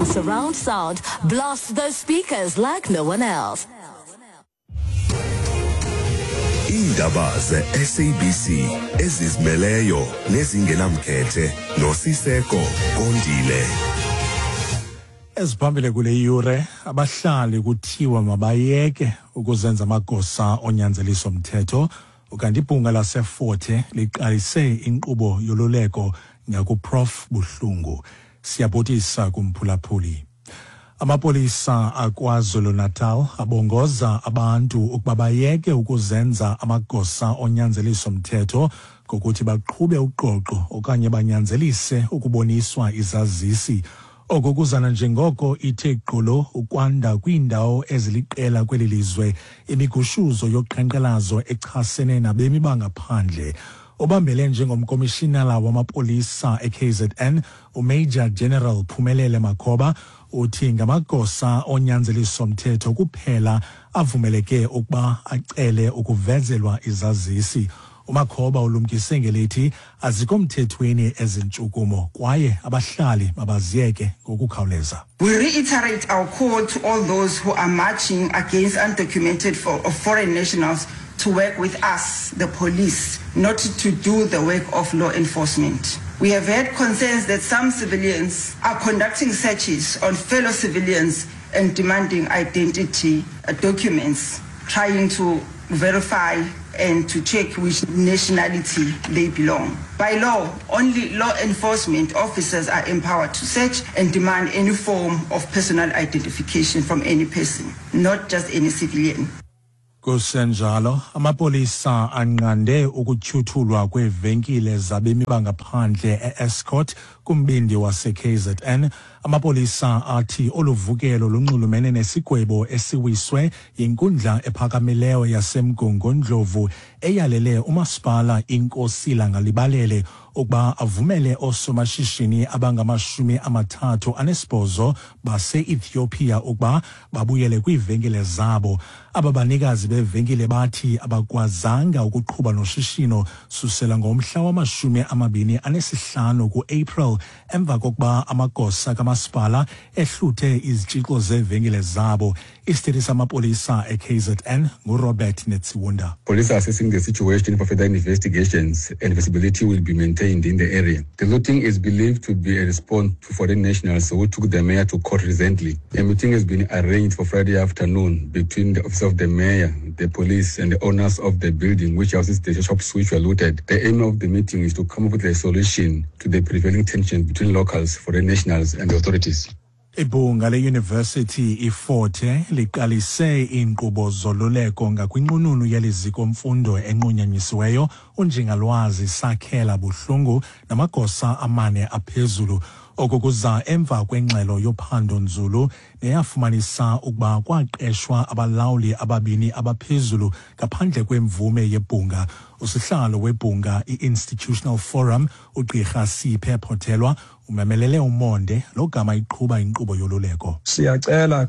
in surround sound blasts those speakers like no one else. Indaba ze-SABC ezizimeleyo nezingenamkhethe noSiseko Kondile. Eziphambili kule yure abahlali kuthiwa mabayeke ukuzenza amagosa onyanzeliso mthetho ukanti ibhunga laseFort Hare liqalise inkqubo yoluleko ngakuProf Buhlungu. Siyabotisa kumphulaphuli. Amapolisa aKwaZulu-Natal abongoza abantu ukuba bayeke ukuzenza amagosa onyanzeliso mthetho ngokuthi baqhube uqoqo okanye banyanzelise ukuboniswa izazisi. Okukuzana njengoko ithe gqolo ukwanda kwiindawo eziliqela kweli lizwe imigushuzo yoqhankqalazo echasene nabemi bangaphandle. Obambele njengomkomishinala wamapolisa eKZN, uMajor General Phumelele Makhoba, uthi ngamagosa onyanzeliso mthetho kuphela avumeleke ukuba acele ukuvezelwa izazisi. Umakhoba ulumkise ngelithi azikho mthethweni ezintshukumo kwaye abahlali mabaziyeke ngokukhawuleza. We reiterate our call to all those who are marching against undocumented foreign nationals to work with us, the police, not to do the work of law enforcement. We have had concerns that some civilians are conducting searches on fellow civilians and demanding identity documents, trying to verify and to check which nationality they belong. By law, only law enforcement officers are empowered to search and demand any form of personal identification from any person, not just any civilian. Kusenjalo, amapolisa anqande ukutyhuthulwa kweevenkile zabemi bangaphandle e-Escort kumbindi wase-KZN. Amapolisa athi oluvukelo lunxulumene nesigwebo esiwiswe yinkundla ephakamileyo yaseMgungundlovu eyalele umasipala iNkosila ngalibalele ukuba avumele osomashishini abangama-38 base-Ethiopia ukuba babuyele kwiivenkile zabo. Aba banikazi bevenkile bathi abakwazanga ukuqhuba noshishino susela ngomhla wama-25 ku-April emva kokuba amagosa kamasipala ehluthe izitshixo zevenkile zabo. Isithili samapolisa eKZN nguRobert Netsiwunda. Police are assessing the situation for further investigations and visibility will be maintained in the area. The looting is believed to be a response to foreign nationals who took the mayor to court recently. A meeting has been arranged for Friday afternoon between the office of the mayor, the police and the owners of the building which houses the shops which were looted. The aim of the meeting is to come up with a solution to the prevailing tension between locals, foreign nationals and the authorities. Ibhunga leYunivesithi iFort Hare liqalise iinkqubo zoluleko ngakwinqununu yeliziko mfundo enqunyanyisiweyo uNjingalwazi Sakhela Buhlungu namagosa amane aphezulu. Okukuza emva kwengxelo yophando nzulu neyafumanisa ukuba kwaqeshwa abalawuli ababini abaphezulu ngaphandle kwemvume yebhunga. Usihlalo webhunga i-Institutional Forum uGqirha Siphe Phothelwa umemelele umonde logama iqhuba inkqubo yoluleko. Siyacela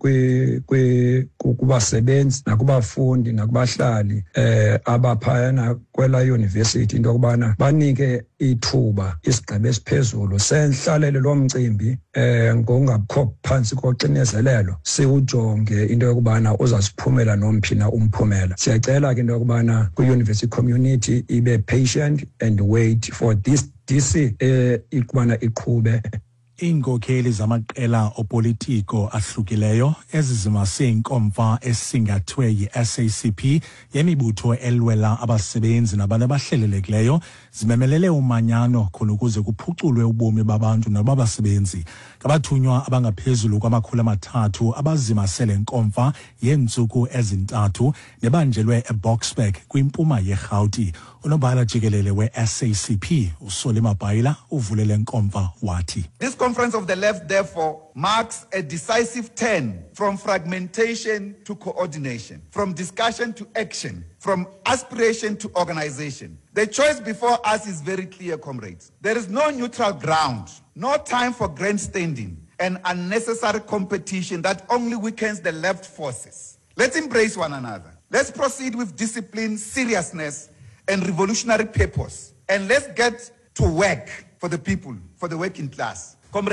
kubasebenzi nakubafundi nakubahlali abaphayana kwela university into yokubana banike ithuba isigaba esiphezulu sehlalele lo mcimbi ngongakho phansi koxinezelelo siwujonge into yokubana uzasiphumela nomphina umphumela. Siyacela ke into yokubana ku-university community ibe patient and wait for this ikubana iqhube. Iinkokheli zamaqela opolitiko ahlukileyo ezizimase inkomfa esingathwe yi-SACP yemibutho elwela abasebenzi nabantu abahlelelekileyo zimemelele umanyano khona ukuze kuphuculwe ubomi babantu nababasebenzi. Ngabathunywa abangaphezulu kwama-300 abazimasele nkomfa yeentsuku ezintathu nebanjelwe eBoksburg kwimpuma yeRhawuti. Unobhala jikelele we-SACP uSoli Mabhayila uvulele nkomfa wathi. This conference of the left therefore marks a decisive turn from fragmentation to coordination, from discussion to action, from aspiration to organization. The choice before us is very clear, comrades. There is no neutral ground, no time for grandstanding and unnecessary competition that only weakens the left forces. Let's embrace one another. Let's proceed with discipline, seriousness, and revolutionary purpose. And let's get to work for the people, for the working class. Comrades,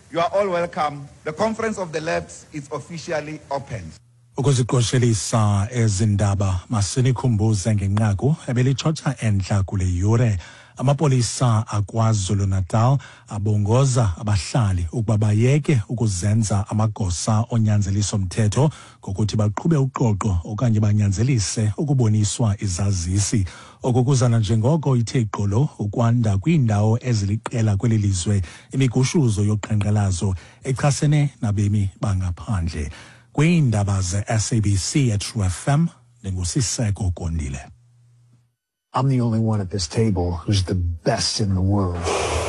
You are all welcome. The Conference of the Labs is officially opened. Ukuziqoshelisa ezindaba masinikhumbuze ngenqaku ebelitshotha endla kule yure amapolisa aKwaZulu-Natal abongoza abahlali ukuba bayeke ukuzenza amagosa onyanzeliso mthetho ngokuthi baqhube uqoqo okanye banyanzelise ukuboniswa izazisi okukuzana njengoko ithe iqolo ukwanda kwiindawo eziliqela kweli lizwe imigushuzo yoqhankqalazo echasene nabemi bangaphandle kwiindaba ze-SABC at True FM ndingusiseko Gondile. I'm the only one at this table who's the best in the world.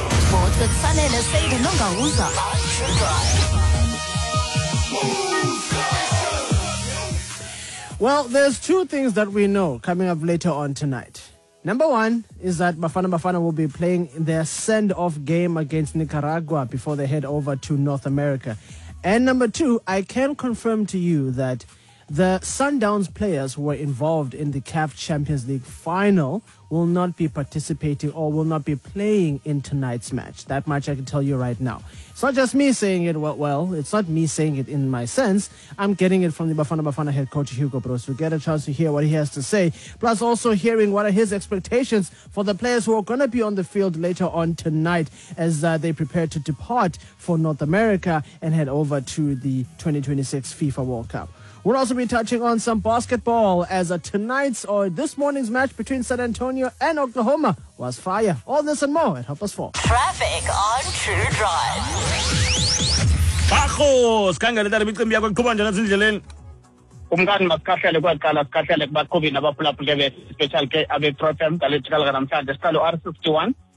Well, there's two things that we know coming up later on tonight. Number one is that Bafana Bafana will be playing their send-off game against Nicaragua before they head over to North America. And number two, I can confirm to you that the Sundowns players who were involved in the CAF Champions League final will not be participating or will not be playing in tonight's match. That much I can tell you right now. It's not just me saying it, well, it's not me saying it in my sense. I'm getting it from the Bafana Bafana head coach Hugo Broos. We get a chance to hear what he has to say, plus also hearing what are his expectations for the players who are going to be on the field later on tonight as they prepare to depart for North America and head over to the 2026 FIFA World Cup. We'll also be touching on some basketball as tonight's or this morning's match between San Antonio and Oklahoma was fire. All this and more at 4:30. Traffic on True Drive. Bajos, kangale dala imicimbi yakho iqhubwa njani ezindleleni? Umkani masikhahlele kwaqala sikhahlele kubaqhubi nabaphulaphuli be special ke abe program electrical namhlanje siqalo R61